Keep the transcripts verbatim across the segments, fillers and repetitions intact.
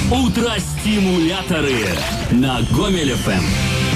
Утро-стимуляторы на Гомель эф эм.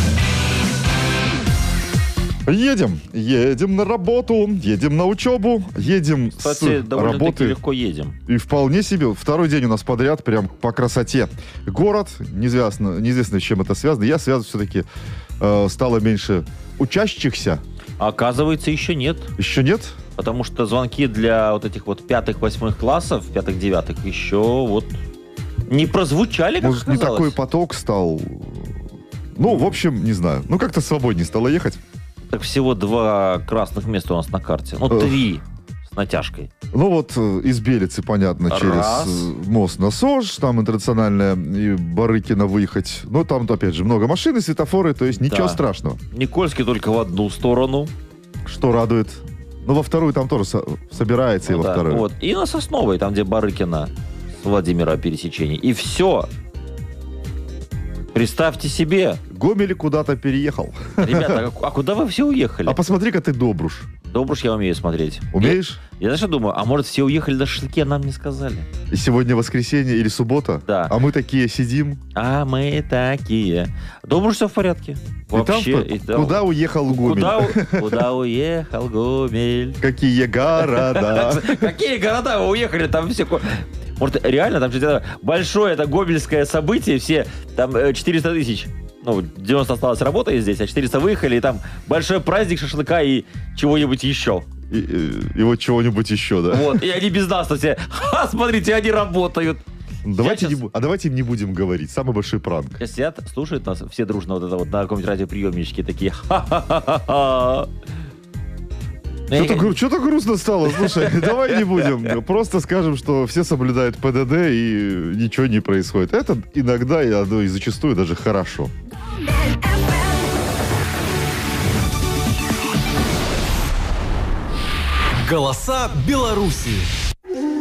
Едем, едем на работу, едем на учебу, едем Кстати, с довольно-таки работы. легко едем. И вполне себе, второй день у нас подряд, прям по красоте. Город, неизвестно, неизвестно, с чем это связано. Я связан все-таки, э, стало меньше учащихся. А оказывается, еще нет. Еще нет? Потому что звонки для вот этих вот пятых-восьмых классов, пятых-девятых, еще вот не прозвучали, как Может, не оказалось. такой поток стал. Ну, в общем, не знаю. Ну, как-то свободнее стало ехать. Так всего два красных места у нас на карте. Ну, Эх. три с натяжкой. Ну вот э, из Белицы, понятно, Раз. через э, мост на Сож, там интернациональная и Барыкина выехать. Ну, там, опять же, много машин и светофоры, то есть ничего Да. страшного. Никольский только в одну сторону. Что радует. Ну, во вторую там тоже со- собирается, Ну и во да, вторую. вот. И на Сосновой, там, где Барыкина с Владимира пересечение. И все. Представьте себе. Гомель куда-то переехал. Ребята, а куда вы все уехали? А посмотри-ка ты, Добруш. Добруш я умею смотреть. Умеешь? Я, я знаешь, что думаю, а может все уехали на шашлыки, а нам не сказали? И сегодня воскресенье или суббота. Да. А мы такие сидим. А мы такие. Добруш все в порядке. Вообще. и там, и там- куда уехал Гомель? Куда, у- куда уехал Гомель? Какие города. Какие города вы уехали? Там все... ко- Может, реально, там что-то большое это гомельское событие, все там э, четыреста тысяч. Ну, девяносто осталось работать здесь, а четыреста выехали, и там большой праздник шашлыка и чего-нибудь еще. И, и- и вот чего-нибудь еще, да? Вот, и они без нас-то все. Ха, смотрите, они работают. Давайте Я не щас- бу- А давайте им не будем говорить. Самый большой пранк. Сейчас сидят, слушают нас все дружно вот это вот на каком-нибудь радиоприемничке такие. Ха-ха-ха-ха. Ну, я Что-то, не- гру- что-то грустно стало. Слушай, давай не будем. Просто скажем, что все соблюдают ПДД и ничего не происходит. Это иногда и, оно и зачастую даже хорошо. Голоса Беларуси.